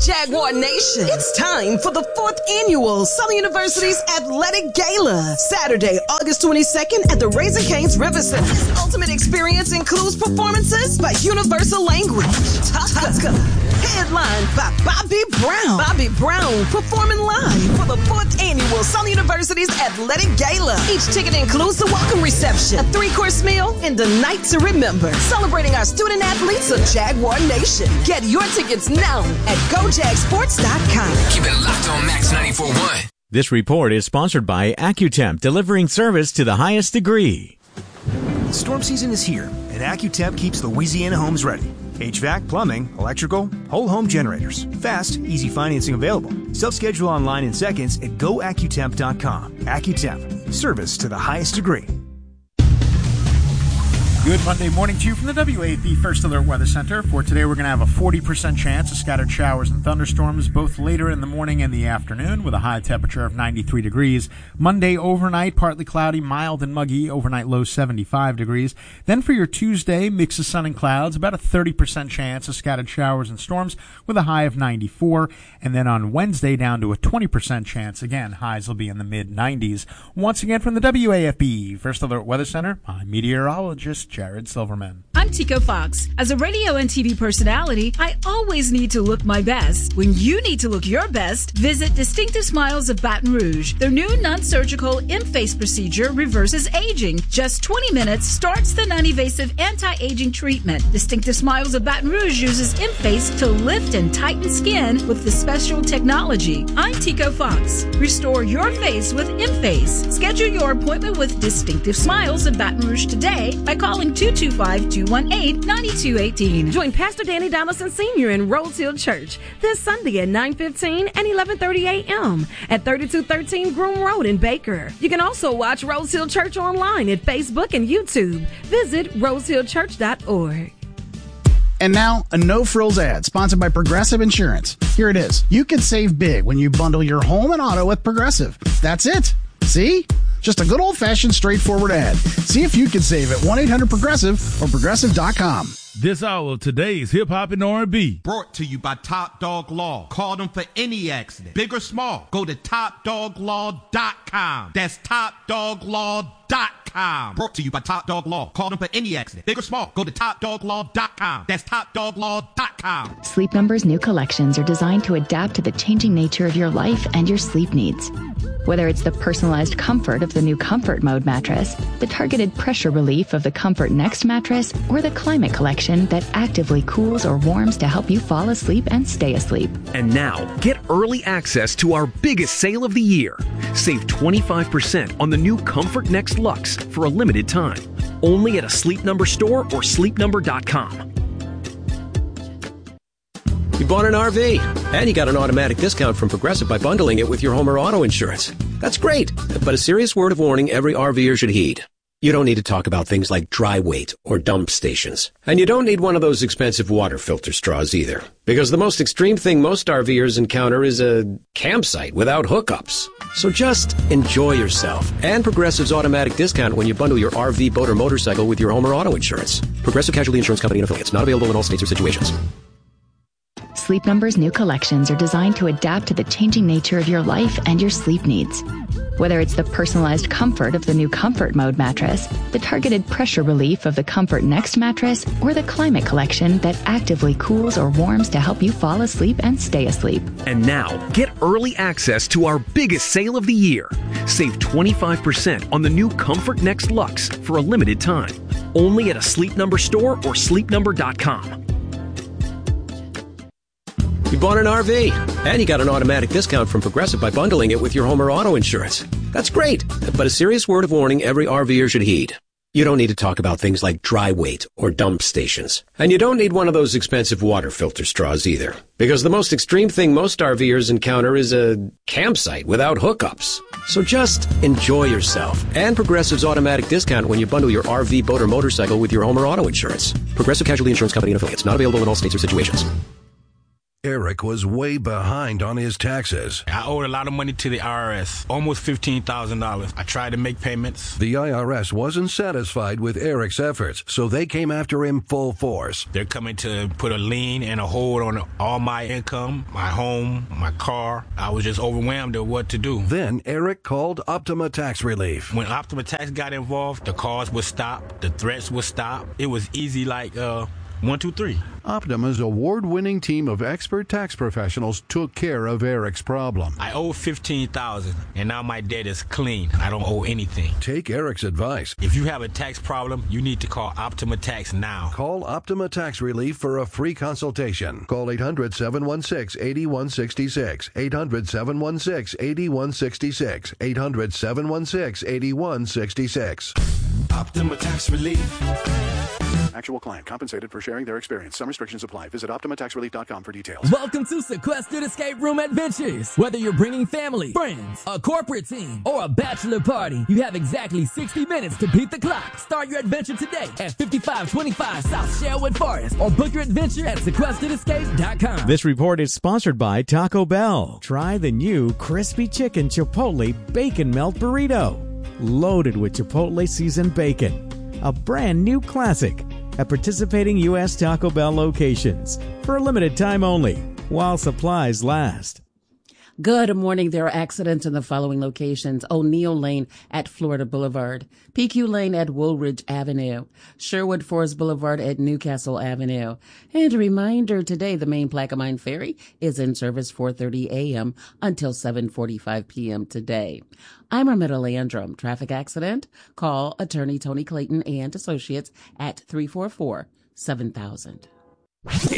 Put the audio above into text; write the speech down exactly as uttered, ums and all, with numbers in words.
Jaguar Nation. It's time for the fourth annual Southern University's Athletic Gala. Saturday, August twenty-second at the Raising Cane's River Center. This ultimate experience includes performances by Universal Language, Tucker, headlined by Bobby Brown. Bobby Brown performing live for the fourth annual Southern University's Athletic Gala. Each ticket includes the welcome reception, a three-course meal, and a night to remember. Celebrating our student athletes of Jaguar Nation. Get your tickets now at go jag sports dot com. Keep it locked on Max ninety-four point one. This report is sponsored by AccuTemp, delivering service to the highest degree. Storm season is here, and AccuTemp keeps Louisiana homes ready. H V A C, plumbing, electrical, whole home generators. Fast, easy financing available. Self-schedule online in seconds at go accutemp dot com. AccuTemp, service to the highest degree. Good Monday morning to you from the W A B First Alert Weather Center. For today, we're going to have a forty percent chance of scattered showers and thunderstorms both later in the morning and the afternoon with a high temperature of ninety-three degrees. Monday overnight, partly cloudy, mild and muggy, overnight low seventy-five degrees. Then for your Tuesday, mix of sun and clouds, about a thirty percent chance of scattered showers and storms with a high of ninety-four. And then on Wednesday, down to a twenty percent chance. Again, highs will be in the mid nineties. Once again from the W A F B First Alert Weather Center, I'm meteorologist Jared Silverman. I'm Tico Fox. As a radio and T V personality, I always need to look my best. When you need to look your best, visit Distinctive Smiles of Baton Rouge. Their new non-surgical in-face procedure reverses aging. Just twenty minutes starts the non-invasive anti-aging treatment. Distinctive Smiles of Baton Rouge uses in-face to lift and tighten skin with the special technology. I'm Tico Fox. Restore your face with in-face. Schedule your appointment with Distinctive Smiles of Baton Rouge today by calling two two five, two one eight, nine two one eight. Join Pastor Danny Donaldson Senior in Rose Hill Church this Sunday at nine fifteen and eleven thirty a.m. at thirty-two thirteen Groom Road in Baker. You can also watch Rose Hill Church online at Facebook and YouTube. Visit rose hill church dot org. And now, a no-frills ad sponsored by Progressive Insurance. Here it is. You can save big when you bundle your home and auto with Progressive. That's it. See? Just a good old-fashioned, straightforward ad. See if you can save at one eight hundred progressive or progressive dot com. This hour of today's hip-hop and R and B. Brought to you by Top Dog Law. Call them for any accident, big or small. Go to top dog law dot com. That's top dog law dot com. Brought to you by Top Dog Law. Call them for any accident, big or small. Go to top dog law dot com. That's top dog law dot com. Sleep Number's new collections are designed to adapt to the changing nature of your life and your sleep needs. Whether it's the personalized comfort of the new Comfort Mode mattress, the targeted pressure relief of the Comfort Next mattress, or the Climate Collection that actively cools or warms to help you fall asleep and stay asleep. And now, get early access to our biggest sale of the year. Save twenty-five percent on the new Comfort Next Luxe for a limited time. Only at a Sleep Number store or sleep number dot com. You bought an R V, and you got an automatic discount from Progressive by bundling it with your home or auto insurance. That's great, but a serious word of warning every RVer should heed. You don't need to talk about things like dry weight or dump stations. And you don't need one of those expensive water filter straws either, because the most extreme thing most RVers encounter is a campsite without hookups. So just enjoy yourself and Progressive's automatic discount when you bundle your R V, boat, or motorcycle with your home or auto insurance. Progressive Casualty Insurance Company and affiliates. Not available in all states or situations. Sleep Number's new collections are designed to adapt to the changing nature of your life and your sleep needs. Whether it's the personalized comfort of the new Comfort Mode mattress, the targeted pressure relief of the Comfort Next mattress, or the Climate Collection that actively cools or warms to help you fall asleep and stay asleep. And now, get early access to our biggest sale of the year. Save twenty-five percent on the new Comfort Next Luxe for a limited time. Only at a Sleep Number store or sleep number dot com. You bought an R V, and you got an automatic discount from Progressive by bundling it with your home or auto insurance. That's great, but a serious word of warning every RVer should heed. You don't need to talk about things like dry weight or dump stations. And you don't need one of those expensive water filter straws either, because the most extreme thing most RVers encounter is a campsite without hookups. So just enjoy yourself and Progressive's automatic discount when you bundle your R V, boat, or motorcycle with your home or auto insurance. Progressive Casualty Insurance Company and affiliates. Not available in all states or situations. Eric was way behind on his taxes. I owed a lot of money to the I R S, almost fifteen thousand dollars. I tried to make payments. The I R S wasn't satisfied with Eric's efforts, so they came after him full force. They're coming to put a lien and a hold on all my income, my home, my car. I was just overwhelmed at what to do. Then Eric called Optima Tax Relief. When Optima Tax got involved, the calls would stop, the threats would stop. It was easy like, uh, one, two, three. Optima's award-winning team of expert tax professionals took care of Eric's problem. I owe fifteen thousand dollars, and now my debt is clean. I don't owe anything. Take Eric's advice. If you have a tax problem, you need to call Optima Tax now. Call Optima Tax Relief for a free consultation. Call eight hundred, seven one six, eight one six six, eight hundred, seven one six, eight one six six, eight hundred, seven one six, eight one six six. Optima Tax Relief. Actual client compensated for sharing their experience. Some restrictions apply. Visit Optima Tax Relief dot com for details. Welcome to Sequestered Escape Room Adventures. Whether you're bringing family, friends, a corporate team, or a bachelor party, you have exactly sixty minutes to beat the clock. Start your adventure today at fifty-five twenty-five South Sherwood Forest or book your adventure at Sequestered Escape dot com. This report is sponsored by Taco Bell. Try the new Crispy Chicken Chipotle Bacon Melt Burrito. Loaded with Chipotle seasoned bacon. A brand new classic at participating U S Taco Bell locations for a limited time only while supplies last. Good morning. There are accidents in the following locations: O'Neill Lane at Florida Boulevard, P Q Lane at Woolridge Avenue, Sherwood Forest Boulevard at Newcastle Avenue. And a reminder, today the main Plaquemine Ferry is in service four thirty a.m. until seven forty-five p.m. today. I'm Armetta Landrum. Traffic accident? Call attorney Tony Clayton and Associates at three four four, seven thousand.